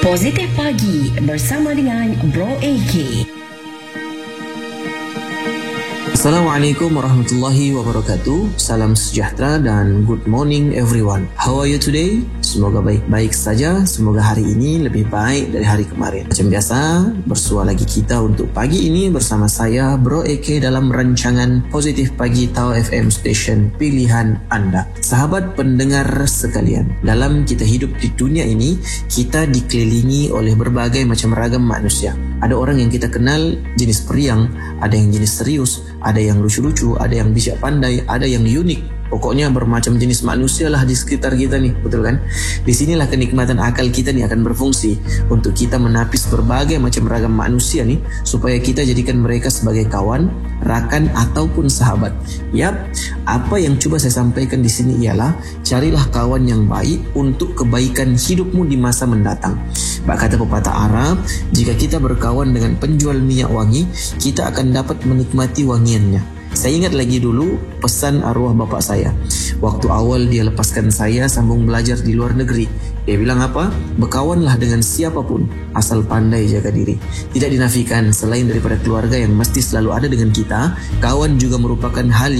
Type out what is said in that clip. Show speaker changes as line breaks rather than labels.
Positif Pagi bersama dengan Bro AK.
Assalamualaikum warahmatullahi wabarakatuh. Salam sejahtera dan good morning everyone. How are you today? Semoga baik-baik saja. Semoga hari ini lebih baik dari hari kemarin. Macam biasa, bersua lagi kita untuk pagi ini bersama saya Bro AK dalam rancangan Positif Pagi Tau FM Station pilihan anda. Sahabat pendengar sekalian, dalam kita hidup di dunia ini, kita dikelilingi oleh berbagai macam ragam manusia. Ada orang yang kita kenal jenis periang, ada yang jenis serius, ada yang lucu-lucu, ada yang bijak pandai, ada yang unik. Pokoknya bermacam jenis manusia lah di sekitar kita nih, betul kan? Di sinilah kenikmatan akal kita nih akan berfungsi untuk kita menapis berbagai macam ragam manusia nih, supaya kita jadikan mereka sebagai kawan, rakan ataupun sahabat. Yap, apa yang coba saya sampaikan di sini ialah carilah kawan yang baik untuk kebaikan hidupmu di masa mendatang. Bak kata pepatah Arab, jika kita berkawan dengan penjual minyak wangi, kita akan dapat menikmati wangiannya. Saya ingat lagi dulu pesan arwah bapak saya. Waktu awal dia lepaskan saya sambung belajar di luar negeri. Dia bilang apa? Berkawanlah dengan siapapun, asal pandai jaga diri. Tidak dinafikan, selain daripada keluarga yang mesti selalu ada dengan kita, kawan juga merupakan hal